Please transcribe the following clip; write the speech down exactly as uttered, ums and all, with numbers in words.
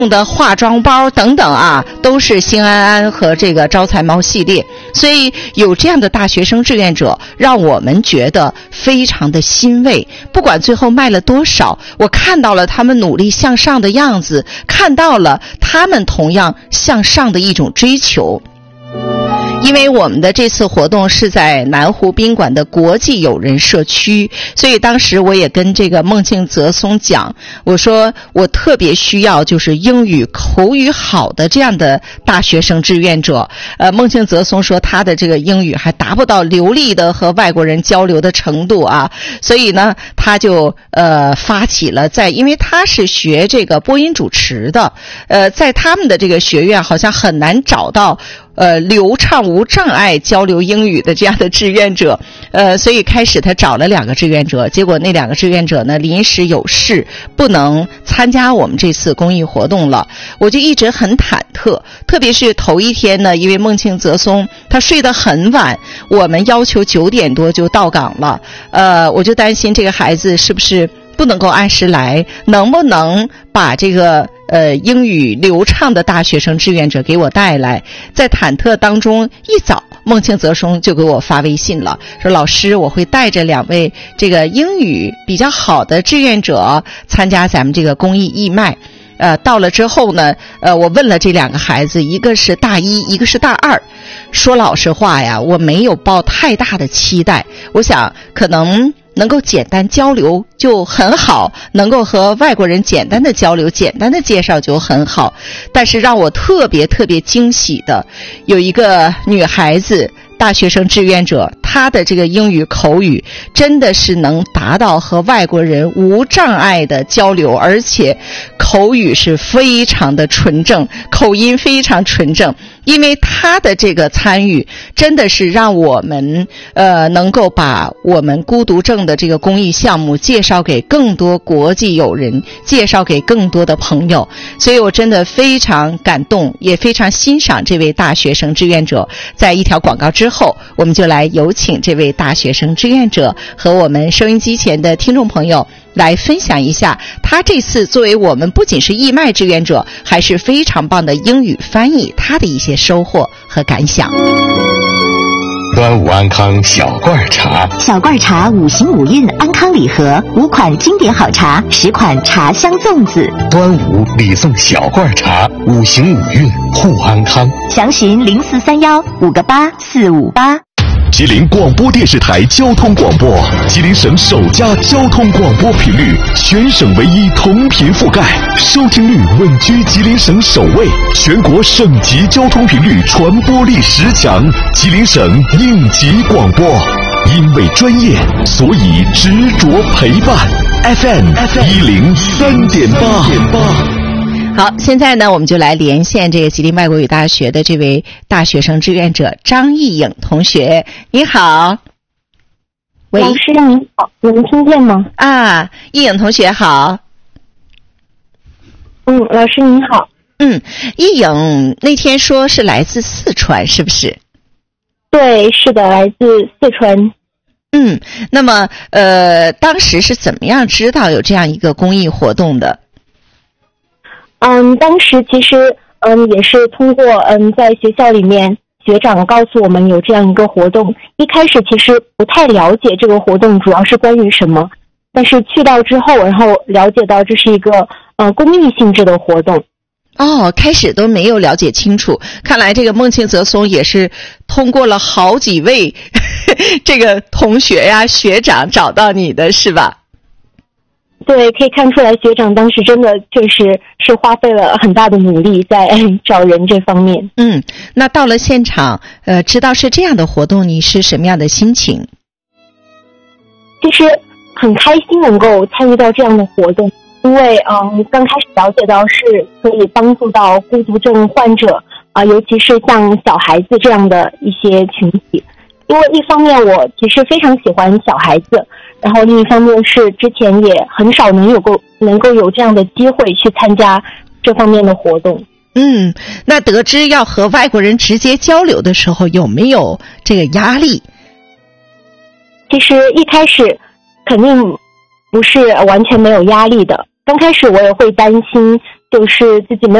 的化妆包等等啊，都是新安安和这个招财猫系列，所以有这样的大学生志愿者，让我们觉得非常的欣慰。不管最后卖了多少，我看到了他们努力向上的样子，看到了他们同样向上的一种追求。因为我们的这次活动是在南湖宾馆的国际友人社区，所以当时我也跟这个孟庆泽松讲，我说我特别需要就是英语口语好的这样的大学生志愿者。呃，孟庆泽松说他的这个英语还达不到流利的和外国人交流的程度啊，所以呢，他就呃发起了在，因为他是学这个播音主持的，呃，在他们的这个学院好像很难找到呃，流畅无障碍交流英语的这样的志愿者，呃，所以开始他找了两个志愿者，结果那两个志愿者呢临时有事不能参加我们这次公益活动了，我就一直很忐忑，特别是头一天呢，因为孟庆泽松他睡得很晚，我们要求九点多就到岗了，呃，我就担心这个孩子是不是不能够按时来，能不能把这个呃英语流畅的大学生志愿者给我带来。在忐忑当中，一早孟庆泽松就给我发微信了，说老师，我会带着两位这个英语比较好的志愿者参加咱们这个公益义卖。呃，到了之后呢，呃，我问了这两个孩子，一个是大一，一个是大二。说老实话呀，我没有抱太大的期待，我想可能能够简单交流就很好，能够和外国人简单的交流，简单的介绍就很好。但是让我特别特别惊喜的，有一个女孩子大学生志愿者，她的这个英语口语真的是能达到和外国人无障碍的交流，而且口语是非常的纯正，口音非常纯正。因为她的这个参与真的是让我们呃能够把我们孤独症的这个公益项目介绍给更多国际友人，介绍给更多的朋友，所以我真的非常感动，也非常欣赏这位大学生志愿者。在一条广告之后，我们就来有请这位大学生志愿者和我们收音机前的听众朋友来分享一下他这次作为我们不仅是义卖志愿者，还是非常棒的英语翻译，他的一些收获和感想。 端午安康小罐茶， 小罐茶五行五运安康礼盒，五款经典好茶，十款茶香粽子。 端午礼送小罐茶，五行五运护安康。 详询零四三幺五个八四五八。 吉林广播电视台交通广播，吉林省首家交通广播频率，全省唯一同频覆盖，收听率稳居吉林省首位，全国省级交通频率传播力十强，吉林省应急广播。因为专业，所以执着陪伴。F M 一零三点八。 好，现在呢，我们就来连线这个吉林外国语大学的这位大学生志愿者张艺颖同学。你好，喂， 老师您好，能听见吗？ 啊，艺颖同学好。 嗯，老师您好。 嗯，艺颖那天说是来自四川，是不是？ 对，是的，来自四川。 嗯，那么呃，当时是怎么样知道有这样一个公益活动的？ 嗯，当时其实嗯也是通过嗯在学校里面学长告诉我们有这样一个活动，一开始其实不太了解这个活动主要是关于什么，但是去到之后，然后了解到这是一个呃公益性质的活动。 哦，开始都没有了解清楚，看来这个孟庆泽松也是通过了好几位呵呵这个同学呀、学长找到你的是吧？ 对，可以看出来学长当时真的确实是花费了很大的努力在找人这方面。 嗯，那到了现场，呃，知道是这样的活动，你是什么样的心情？ 其实很开心能够参与到这样的活动，因为嗯，刚开始了解到是可以帮助到孤独症患者啊、呃，尤其是像小孩子这样的一些群体。因为一方面我其实非常喜欢小孩子，然后另一方面是之前也很少能有够能够有这样的机会去参加这方面的活动。 嗯，那得知要和外国人直接交流的时候，有没有这个压力？ 其实一开始肯定不是完全没有压力的，刚开始我也会担心就是自己没有